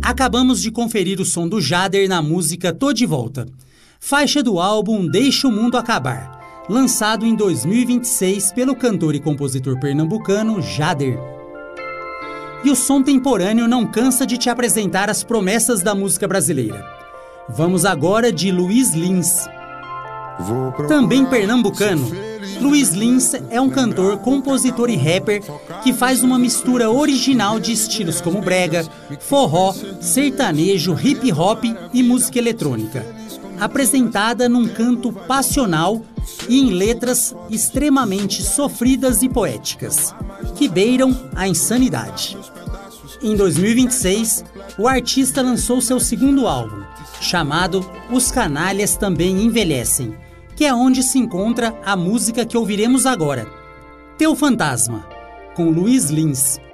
Acabamos de conferir o som do Jader na música Tô de Volta, faixa do álbum Deixa o Mundo Acabar, lançado em 2026 pelo cantor e compositor pernambucano Jader. E o som temporâneo não cansa de te apresentar as promessas da música brasileira. Vamos agora de Luiz Lins. Também pernambucano, Luiz Lins é um cantor, compositor e rapper que faz uma mistura original de estilos como brega, forró, sertanejo, hip hop e música eletrônica, apresentada num canto passional e em letras extremamente sofridas e poéticas, que beiram a insanidade. Em 2026, o artista lançou seu segundo álbum, chamado Os Canalhas Também Envelhecem, que é onde se encontra a música que ouviremos agora, Teu Fantasma, com Luiz Lins.